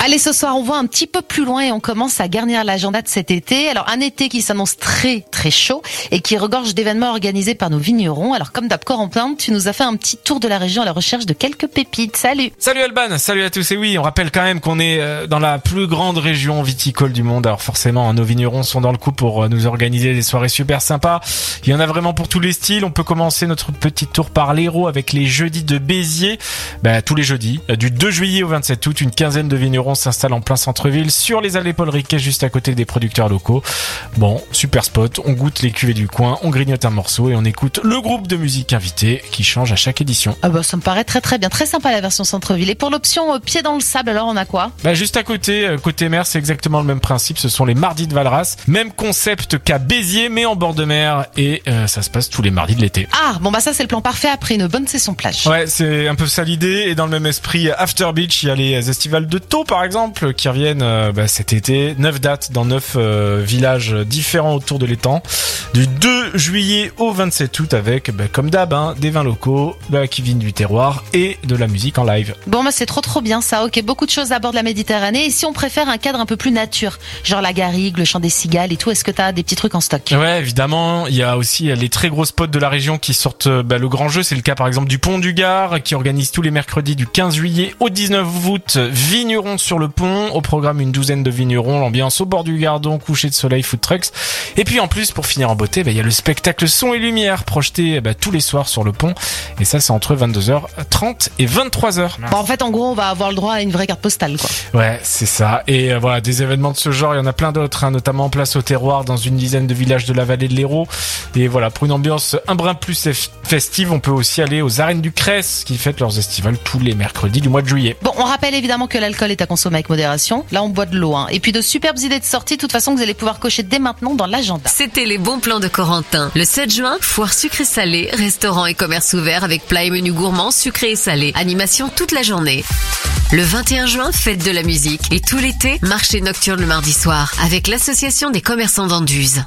Allez, ce soir, on va un petit peu plus loin et on commence à garnir l'agenda de cet été. Alors, un été qui s'annonce très, très chaud et qui regorge d'événements organisés par nos vignerons. Alors, comme d'hab, Corentin, tu nous as fait un petit tour de la région à la recherche de quelques pépites. Salut! Salut Alban, salut à tous. Et oui, on rappelle quand même qu'on est dans la plus grande région viticole du monde. Alors forcément, nos vignerons sont dans le coup pour nous organiser des soirées super sympas. Il y en a vraiment pour tous les styles. On peut commencer notre petit tour par l'Hérault avec les jeudis de Béziers. Tous les jeudis, du 2 juillet au 27 août, une quinzaine de vignerons s'installe en plein centre-ville sur les allées Paul Riquet, juste à côté des producteurs locaux. Bon, super spot, on goûte les cuvées du coin, on grignote un morceau et on écoute le groupe de musique invité qui change à chaque édition. Ah bah ça me paraît très très bien, très sympa la version centre-ville. Et pour l'option pied dans le sable, alors on a quoi? Juste à côté, côté mer, c'est exactement le même principe, ce sont les mardis de Valras. Même concept qu'à Béziers, mais en bord de mer et ça se passe tous les mardis de l'été. Ah, bon ça c'est le plan parfait après une bonne session plage. Ouais, c'est un peu ça l'idée et dans le même esprit, After Beach, il y a les estivales de Thau par exemple qui reviennent cet été, 9 dates dans 9 villages différents autour de l'étang, du 2 juillet au 27 août avec comme d'hab des vins locaux, de la cuisine du terroir et de la musique en live. Bon c'est trop bien ça, ok, beaucoup de choses à bord de la Méditerranée et si on préfère un cadre un peu plus nature, genre la garrigue, le chant des cigales et tout, est-ce que t'as des petits trucs en stock? Ouais, évidemment, il y a aussi les très gros spots de la région qui sortent le grand jeu, c'est le cas par exemple du Pont du Gard qui organise tous les mercredis du 15 juillet au 19 août, vignerons sur le pont, au programme une douzaine de vignerons, l'ambiance au bord du Gardon, coucher de soleil, food trucks. Et puis en plus, pour finir en beauté, il y a le spectacle son et lumière projeté tous les soirs sur le pont. Et ça, c'est entre 22h30 et 23h. Bon, en fait, en gros, on va avoir le droit à une vraie carte postale, quoi. Ouais, c'est ça. Et voilà, des événements de ce genre, il y en a plein d'autres, notamment place au terroir dans une dizaine de villages de la vallée de l'Hérault. Et voilà, pour une ambiance un brin plus festive, on peut aussi aller aux arènes du Crès qui fêtent leurs estivales tous les mercredis du mois de juillet. Bon, on rappelle évidemment que l'alcool est à consommer avec modération. Là, on boit de l'eau, Et puis de superbes idées de sortie, de toute façon, que vous allez pouvoir cocher dès maintenant dans l'agenda. C'était les bons plans de Corentin. Le 7 juin, foire sucré-salé, restaurant et commerce ouvert avec plats et menus gourmands sucrés et salés. Animation toute la journée. Le 21 juin, fête de la musique. Et tout l'été, marché nocturne le mardi soir avec l'association des commerçants d'Anduze.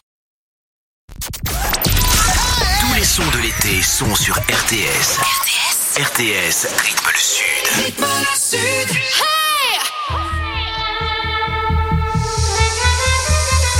Tous les sons de l'été sont sur RTS. RTS, rythme le sud. Rythme le sud.